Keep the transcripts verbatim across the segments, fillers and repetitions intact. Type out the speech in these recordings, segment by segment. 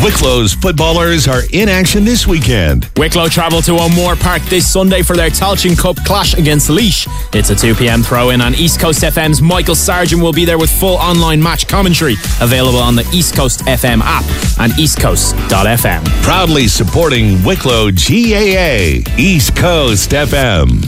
Wicklow's footballers are in action this weekend. Wicklow travel to O'Moore Park this Sunday for their Tailteann Cup clash against Laois. It's a two p.m. throw-in, and East Coast F M's Michael Sargent will be there with full online match commentary, available on the East Coast F M app and east coast dot f m. Proudly supporting Wicklow G A A, East Coast F M.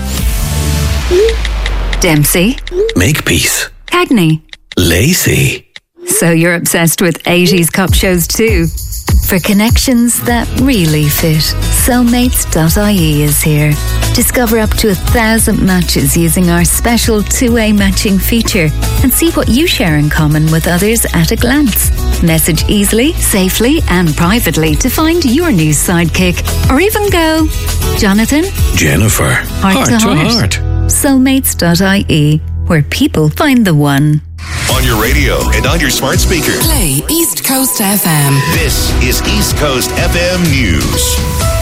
Dempsey. Makepeace. Cagney. Lacey. So you're obsessed with eighties cop shows too? For connections that really fit, soulmates dot I E is here. Discover up to a thousand matches using our special two-way matching feature and see what you share in common with others at a glance. Message easily, safely and privately to find your new sidekick, or even go, Jonathan, Jennifer, heart, heart to to heart. heart. soulmates dot I E, where people find the one. On your radio and on your smart speaker. Play East Coast F M. This is East Coast F M News.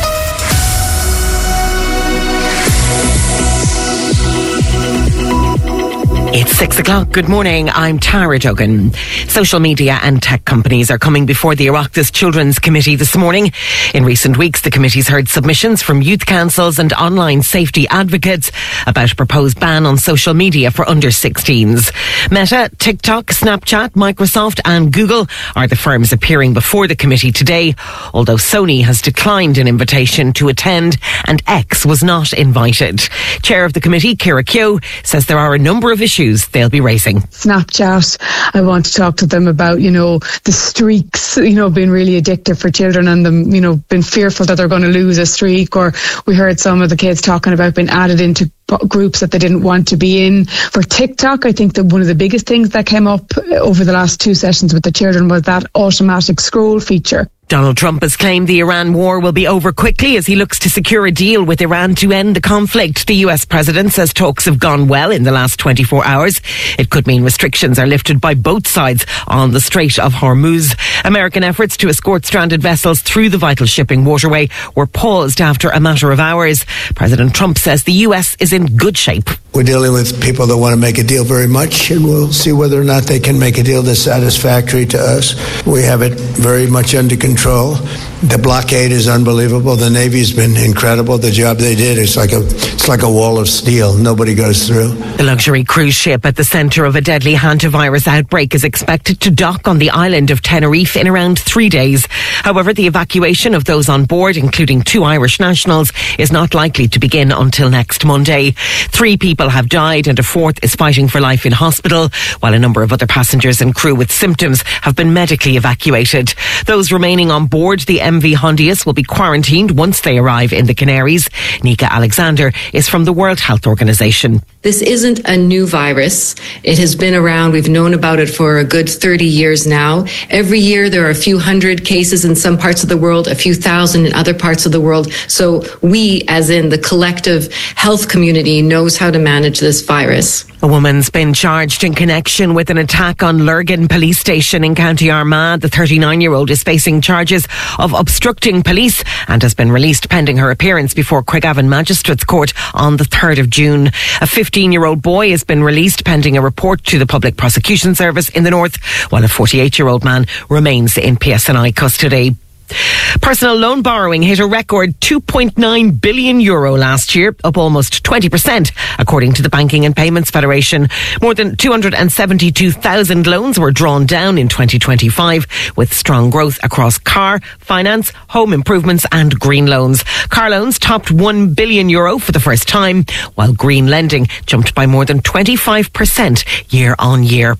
It's six o'clock. Good morning. I'm Tara Duggan. Social media and tech companies are coming before the Oireachtas Children's Committee this morning. In recent weeks, the committee's heard submissions from youth councils and online safety advocates about a proposed ban on social media for under sixteens. Meta, TikTok, Snapchat, Microsoft and Google are the firms appearing before the committee today, although Sony has declined an invitation to attend and X was not invited. Chair of the committee, Ciara Keogh, says there are a number of issues they'll be raising. Snapchat, I want to talk to them about, you know, the streaks, you know, being really addictive for children and them, you know, being fearful that they're going to lose a streak. Or we heard some of the kids talking about being added into groups that they didn't want to be in. For TikTok, I think that one of the biggest things that came up over the last two sessions with the children was that automatic scroll feature. Donald Trump has claimed the Iran war will be over quickly as he looks to secure a deal with Iran to end the conflict. The U S president says talks have gone well in the last twenty-four hours. It could mean restrictions are lifted by both sides on the Strait of Hormuz. American efforts to escort stranded vessels through the vital shipping waterway were paused after a matter of hours. President Trump says the U S is in good shape. We're dealing with people that want to make a deal very much, and we'll see whether or not they can make a deal that's satisfactory to us. We have it very much under control. The blockade is unbelievable. The Navy's been incredible. The job they did is like a it's like a wall of steel. Nobody goes through. The luxury cruise ship at the centre of a deadly hantavirus outbreak is expected to dock on the island of Tenerife in around three days. However, the evacuation of those on board, including two Irish nationals, is not likely to begin until next Monday. Three people have died and a fourth is fighting for life in hospital, while a number of other passengers and crew with symptoms have been medically evacuated. Those remaining on board the M V Hondius will be quarantined once they arrive in the Canaries. Nika Alexander is from the World Health Organization. This isn't a new virus. It has been around. We've known about it for a good thirty years now. Every year there are a few hundred cases in some parts of the world, a few thousand in other parts of the world. So we, as in the collective health community, knows how to manage this virus. A woman's been charged in connection with an attack on Lurgan police station in County Armagh. The thirty-nine-year-old is facing charges of obstructing police and has been released pending her appearance before Craigavon Magistrates Court on the third of June. A fifteen-year-old boy has been released pending a report to the Public Prosecution Service in the north, while a forty-eight-year-old man remains in P S N I custody. Personal loan borrowing hit a record two point nine billion euro last year, up almost twenty percent, according to the Banking and Payments Federation. More than two hundred seventy-two thousand loans were drawn down in twenty twenty-five, with strong growth across car, finance, home improvements and green loans. Car loans topped one billion euro for the first time, while green lending jumped by more than twenty-five percent year on year.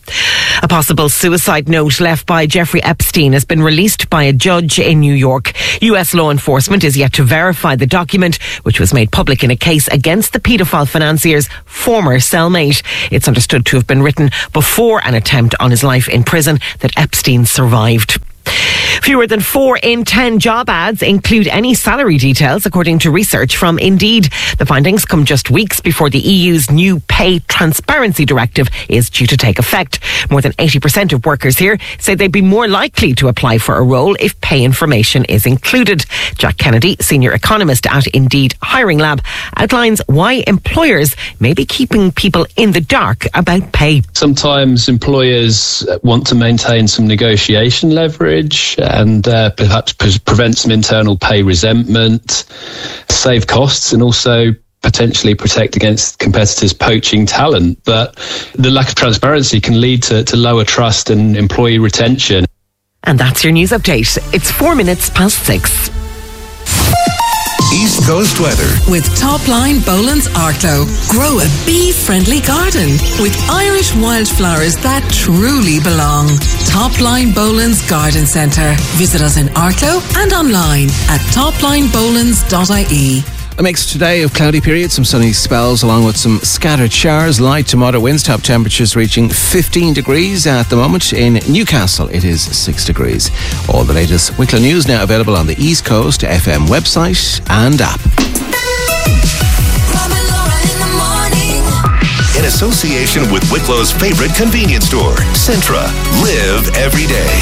A possible suicide note left by Jeffrey Epstein has been released by a judge in New York. U S law enforcement is yet to verify the document, which was made public in a case against the paedophile financier's former cellmate. It's understood to have been written before an attempt on his life in prison that Epstein survived. Fewer than four in ten job ads include any salary details, according to research from Indeed. The findings come just weeks before the E U's new Pay Transparency Directive is due to take effect. More than eighty percent of workers here say they'd be more likely to apply for a role if pay information is included. Jack Kennedy, senior economist at Indeed Hiring Lab, outlines why employers may be keeping people in the dark about pay. Sometimes employers want to maintain some negotiation leverage. and uh, perhaps pre- prevent some internal pay resentment, save costs, and also potentially protect against competitors poaching talent. But the lack of transparency can lead to, to lower trust and employee retention. And that's your news update. It's four minutes past six. East Coast weather. With Topline Boland's Arklow. Grow a bee-friendly garden with Irish wildflowers that truly belong. Topline Boland's Garden Centre. Visit us in Arklow and online at topline bolands dot I E. A mix today of cloudy periods, some sunny spells along with some scattered showers, light to moderate winds, top temperatures reaching fifteen degrees at the moment. In Newcastle it is six degrees. All the latest Wicklow news now available on the East Coast F M website and app. In association with Wicklow's favorite convenience store, Centra. Live every day.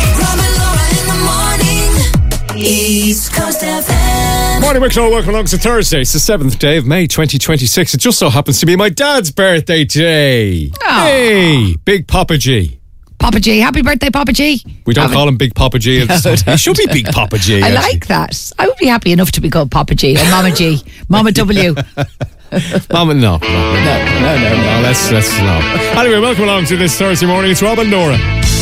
East Coast F M. Morning, Wicklow. Welcome along to Thursday. It's the seventh day of May twenty twenty-six. It just so happens to be my dad's birthday today. Oh. Hey, Big Papa G. Papa G. Happy birthday, Papa G. We don't Have call it. him Big Papa G. No, He no, should be no. Big Papa G. I actually. like that. I would be happy enough to be called Papa G or Mama G. Mama W. Mama, no. No, no, no, no. no let's, let's, no. Anyway, welcome along to this Thursday morning. It's Rob and Nora.